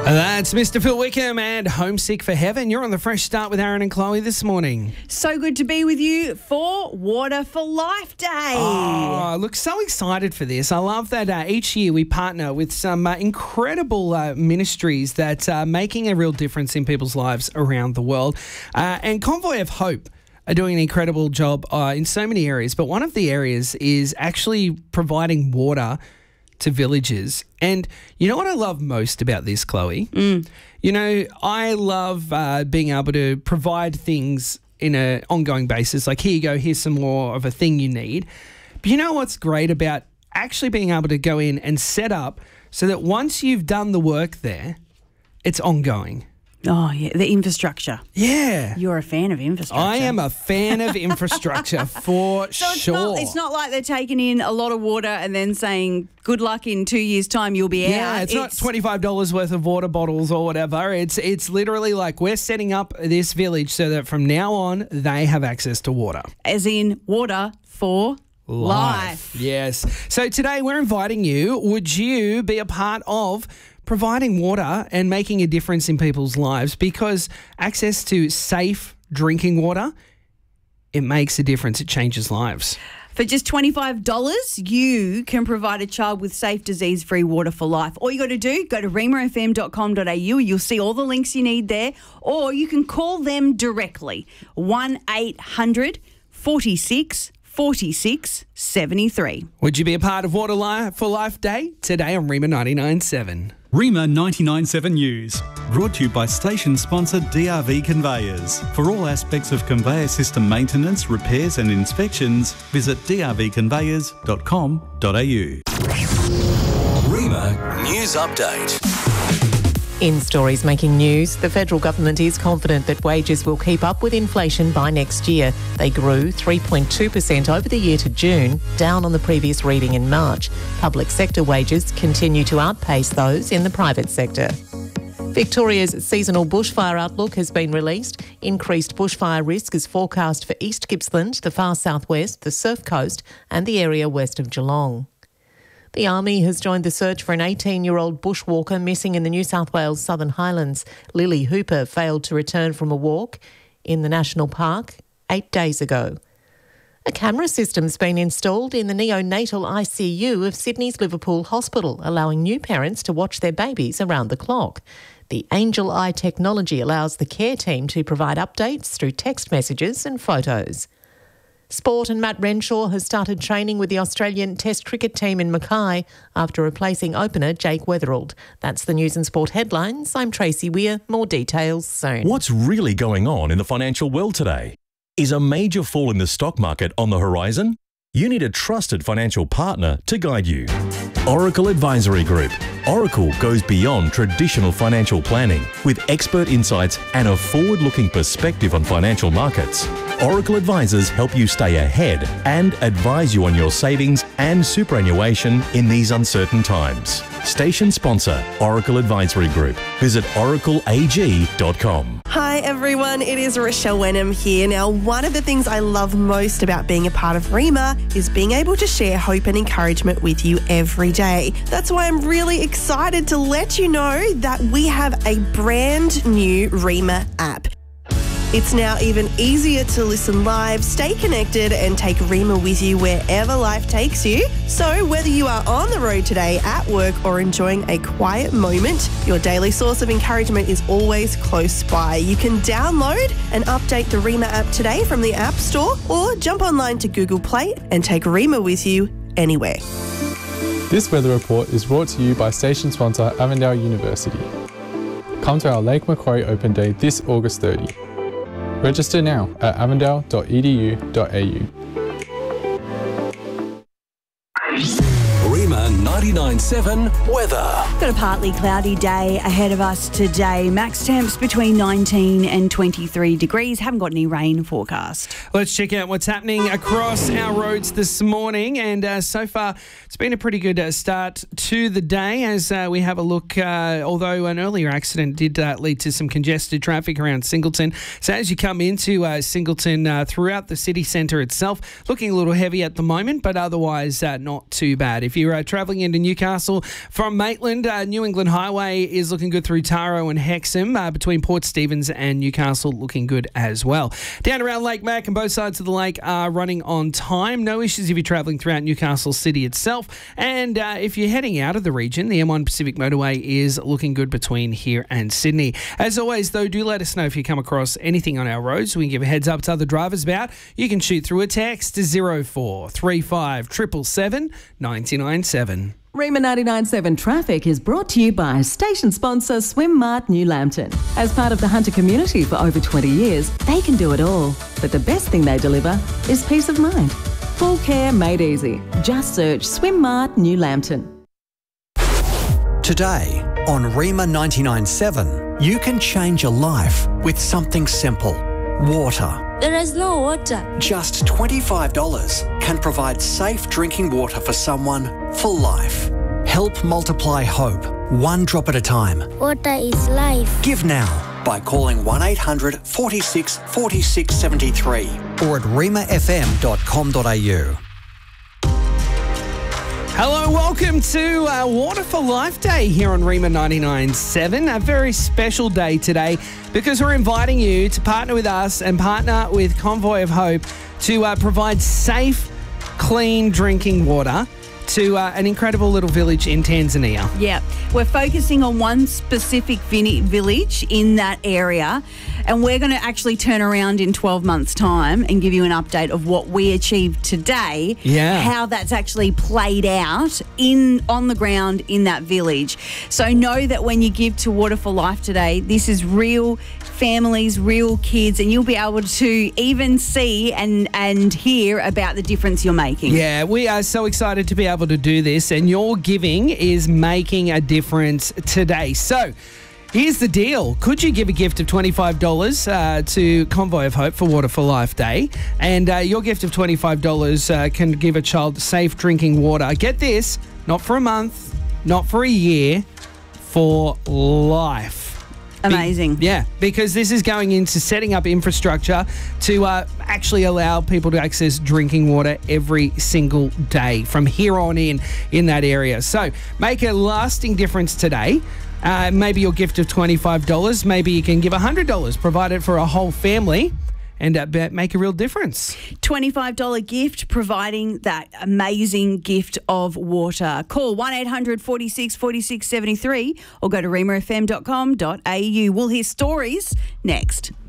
That's Mr. Phil Wickham and Homesick for Heaven. You're on the Fresh Start with Aaron and Chloe this morning. So good to be with you for Water for Life Day. Oh, look, so excited for this. I love that each year we partner with some incredible ministries that are making a real difference in people's lives around the world. And Convoy of Hope are doing an incredible job in so many areas, but one of the areas is actually providing water to villages. And you know what I love most about this, Chloe? You know, I love being able to provide things in an ongoing basis. Like, here you go, here's some more of a thing you need. But you know what's great about actually being able to go in and set up so that once you've done the work there, it's ongoing. Oh, yeah, the infrastructure. Yeah. You're a fan of infrastructure. I am a fan of infrastructure for sure. It's not like they're taking in a lot of water and then saying, good luck in 2 years' time, you'll be out. Yeah, it's not $25 worth of water bottles or whatever. It's literally like we're setting up this village so that from now on they have access to water. As in water for life. Yes. So today we're inviting you. Would you be a part of providing water and making a difference in people's lives? Because access to safe drinking water, it makes a difference. It changes lives. For just $25, you can provide a child with safe, disease-free water for life. All you got to do, go to remafm.com.au. You'll see all the links you need there. Or you can call them directly, 1-800 46 46 73. Would you be a part of Water for Life Day today on Rema 99.7? Rema 99.7 News, brought to you by station sponsor DRV Conveyors. For all aspects of conveyor system maintenance, repairs and inspections, visit drvconveyors.com.au. Rema News Update. In stories making news, the federal government is confident that wages will keep up with inflation by next year. They grew 3.2% over the year to June, down on the previous reading in March. Public sector wages continue to outpace those in the private sector. Victoria's seasonal bushfire outlook has been released. Increased bushfire risk is forecast for East Gippsland, the far southwest, the Surf Coast and the area west of Geelong. The Army has joined the search for an 18-year-old bushwalker missing in the New South Wales Southern Highlands. Lily Hooper failed to return from a walk in the National Park 8 days ago. A camera system's been installed in the neonatal ICU of Sydney's Liverpool Hospital, allowing new parents to watch their babies around the clock. The Angel Eye technology allows the care team to provide updates through text messages and photos. Sport and Matt Renshaw has started training with the Australian Test cricket team in Mackay after replacing opener Jake Weatherald. That's the News and Sport headlines. I'm Tracy Weir. More details soon. What's really going on in the financial world today? Is a major fall in the stock market on the horizon? You need a trusted financial partner to guide you. Oracle Advisory Group. Oracle goes beyond traditional financial planning with expert insights and a forward-looking perspective on financial markets. Oracle advisors help you stay ahead and advise you on your savings and superannuation in these uncertain times. Station sponsor, Oracle Advisory Group. Visit oracleag.com. Hi everyone, it is Rochelle Wenham here. Now, one of the things I love most about being a part of Rema is being able to share hope and encouragement with you every day. That's why I'm really excited to let you know that we have a brand new Rema app. It's now even easier to listen live, stay connected and take Rema with you wherever life takes you. So whether you are on the road today, at work or enjoying a quiet moment, your daily source of encouragement is always close by. You can download and update the Rema app today from the App Store or jump online to Google Play and take Rema with you anywhere. This weather report is brought to you by station sponsor Avondale University. Come to our Lake Macquarie Open Day this August 30. Register now at avondale.edu.au. Rema 99.7 weather. Got a partly cloudy day ahead of us today. Max temps between 19 and 23 degrees. Haven't got any rain forecast. Let's check out what's happening across our roads this morning. And so far, it's been a pretty good start to the day as we have a look, although an earlier accident did lead to some congested traffic around Singleton. So as you come into Singleton throughout the city centre itself, looking a little heavy at the moment, but otherwise not too bad. If you're travelling into Newcastle, Newcastle. From Maitland, New England Highway is looking good through Taro and Hexham. Between Port Stephens and Newcastle, looking good as well. Down around Lake Mac and both sides of the lake are running on time. No issues if you're travelling throughout Newcastle City itself. And if you're heading out of the region, the M1 Pacific Motorway is looking good between here and Sydney. As always, though, do let us know if you come across anything on our roads. We can give a heads up to other drivers about. You can shoot through a text to 0435 777 997. Rima 99.7 Traffic is brought to you by station sponsor Swimmart New Lambton. As part of the Hunter community for over 20 years, they can do it all. But the best thing they deliver is peace of mind. Full care made easy. Just search Swimmart New Lambton. Today on Rima 99.7, you can change your life with something simple. Water. There is no water. Just $25 can provide safe drinking water for someone for life. Help multiply hope, one drop at a time. Water is life. Give now by calling 1800 46 46 73 or at rimafm.com.au. Hello, welcome to Water for Life Day here on Rima 99.7. A very special day today because we're inviting you to partner with us and partner with Convoy of Hope to provide safe, clean drinking water to an incredible little village in Tanzania. Yeah, we're focusing on one specific village in that area, and we're going to actually turn around in 12 months' time and give you an update of what we achieved today, how that's actually played out on the ground in that village. So know that when you give to Water for Life today, this is real families, real kids, and you'll be able to even see and hear about the difference you're making. Yeah, we are so excited to be able to do this, and your giving is making a difference today. So here's the deal. Could you give a gift of $25 to Convoy of Hope for Water for Life Day? And your gift of $25 can give a child safe drinking water. Get this, not for a month, not for a year, for life. Amazing. Because this is going into setting up infrastructure to actually allow people to access drinking water every single day from here on in that area. So make a lasting difference today. Maybe your gift of $25. Maybe you can give $100, provide it for a whole family, and make a real difference. $25 gift, providing that amazing gift of water. Call 1800 46 46 73 or go to rimafm.com.au. We'll hear stories next.